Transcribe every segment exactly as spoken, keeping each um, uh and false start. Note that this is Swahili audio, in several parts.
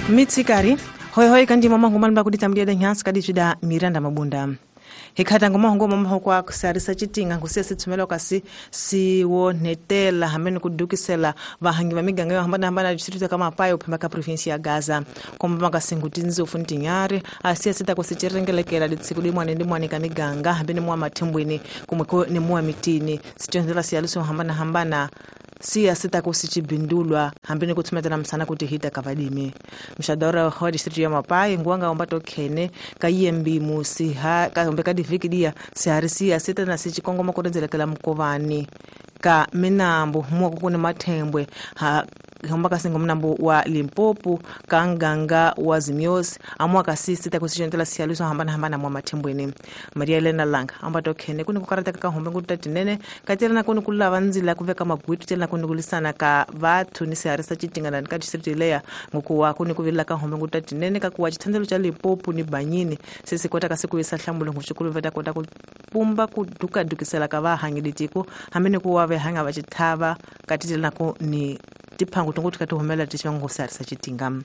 Mitsikari hoi hoi kandi mama ngoma mba kuditamdia da nyansi kadi chida Miranda Mabunda hekata ngoma ngoma mama kwa kusarisa chitinga ngusese tumelo kasi si wonetela hamene kudukisela bahangi bamiganga hambana hambana district kama payo pembaka province ya Gaza komba makasingutinzi ufuntinyare asiya sita kusicherengelekela ditsikudi mwane ndi mwane kamiganga hambene mwa matembweni kumwe ni mwa mitini sichenzela siyaluso hambana hambana siya sita kusichibindulwa hambene kutumetela msana kutihita kavadimi mshadora wa district ya mapai nguanga ombato kene kayembi musi ha kaombeka divikidia siharisia sita na sichikongoma kurenzelekela mkovani ka minambo mwa kukune matembwe ha hombaka singo mnambo wa Limpopo kanganga wa Zimiosi amwa kasisi ta kusichentela siyaluso hambana hambana mwa matembweni Maria Elena Langa ambato kene kuni kukarata ka hombe ngutatinene katela na kuni kulava nzila kuveka magwitu tela kuni kulisana ka vatu ni siharisa chitingana ka district leya ngokuwa kuni kuvila ka hombe ngutatinene ka kuwa chitendelo cha Limpopo ni banyini sisi kota kasiku isa hlambulo nguchukulu veta kota kupumba kuduka dukisela ka vahangiditiko hamene kuwa hanga bachitava katitela nako ni tipangu tungutu katuhumela tishango sarisa chitingam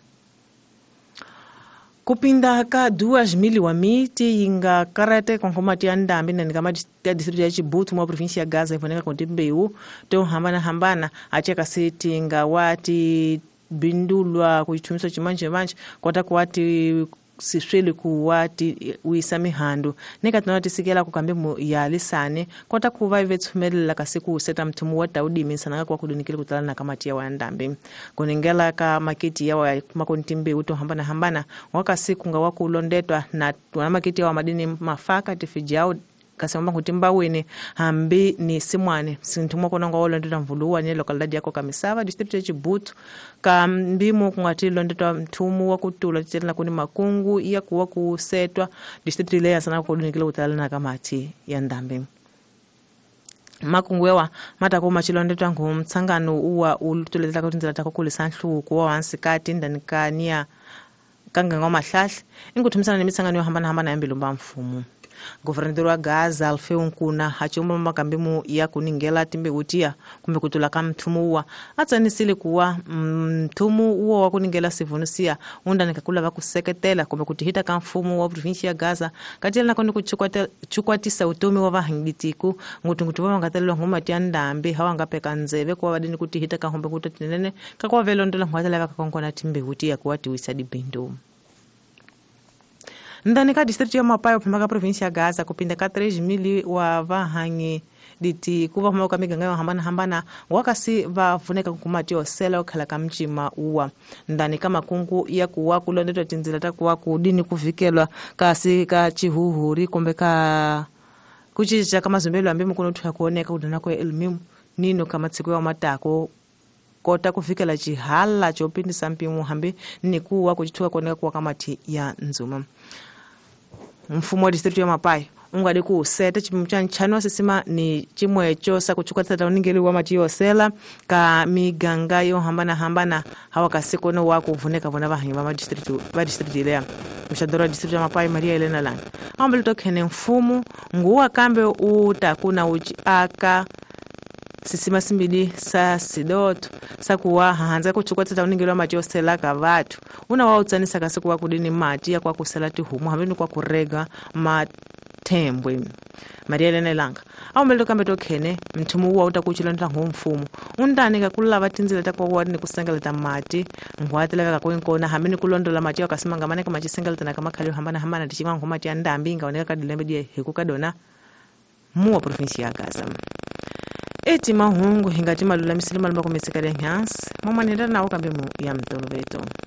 kupinda ka duas mili wa miti inga karate konkomati ya ndambi na nikama district ya Chibutu mwa provinsi ya Gaza ifoneka kontimbeu to hambana hambana acheka siti inga wati bindulwa kuitumisa chimanje manje kota kuwati sishwele kuwati uisami handu nika tunawati sikela kukambi mu ya lisane kota kuwa ivetumelela kasiku useta mtumu wata udimi sana kwa kudunikili kutala na kamati ya wandambi kuningela ka makiti ya wa makontimbe uto hambana hambana waka siku nga waku ulondetwa na wana makiti ya wa madini mafaka tifijao kasema kutimba wene hambi ni simwane sintumwa kona nga ulondetwa mvuluwa nye lokalidadi yako kamisava district ya Chibutu kambimu kungati londetwa mtumu wakutula titela na kuni makungu iya kuwa kusetwa district leya sana kudunikile utala na kamati ya ndambi makungu wewa mata kuma chilondetwa ngu mtsangano uwa ulutuletaka kutinzela tako kulisanhlu kuwa wansikati ndanikania kanga ngoma hlahle ingutumisana nemitsangano yo hambana hambana yambilumba mfumu Governador wa Gaza Alfeu Nkuna hachomba makambimu ya kuningela timbe utia kumbe kutula kama mtumu uwa atsanisile kuwa mtumu uwa wakuningela sivunusia unda nikakula vakuseketela kumbe kutihita kama mfumu wa provinsi ya Gaza katila nakoni kuchukwatisa utumi wa vahingitiku ngutungutuwa mangatelo nguma tia ndambi hawa ngapeka nzeve kuwa wadini kutihita kama humbe kutatinene kakuwa velo ndola mwatala vakakonkona timbe utia kuwati wisadi bindu ndani ka district ya Mapayo pembaka provinsi ya Gaza kupinda ka três mil wa vahangi diti kuva huma kamiganga hambana hambana wakasi vavuneka kukumati osela okhala kamchima uwa ndani kama kungu ya kuwa kulondetwa tinzila takuwa kudini kuvikelwa kasi ka chihuhuri kumbe ka kuchicha kama zumbelo ambimu kuno tuya kuoneka udana kwa elmimu nino kama tsiku ya matako kota kufikela chihala chopindisa mpimu hambi ni kuwa kuchituwa kuoneka kwa kamati ya nzuma mfumo wa district ya Mapayo ungadi ku seta chipimu chanchano sisima ni chimwe chosa kuchukua tata uningeli wa mati yosela ka miganga yo hambana hambana hawa kasiko no wako uvuneka vona vahangi wa district wa district ilea mshadora district ya Mapayo Maria Elena Langa ambalo tokene mfumo nguwa kambe utakuna uchi aka sisima simbili sa sidoto sakuwa hanza kuchukua tata uningeli wa mati yosela ka vatu una wa utsanisa kasiku wa kudini mati ya kwa kuselati humu hambini kwa kurega matembwe Maria Elena Langa au mbele kambe tokene mtumu uwa utakuchilonda ngumfumu undani kakulala vatinzile takwa wadi ni kusengeleta mati ngwatela kakwenkona hambini kulondola mati wakasimanga maneka machisengeleta na kama kali hambana hambana tichima ngumati ya ndambi ngaoneka kadilembe die hekukadona muwa provinsi ya Gaza eti mahungu hingati malula misilima lumba kumesekale nyansi mama nenda nawo kambe mu ya mtolo veto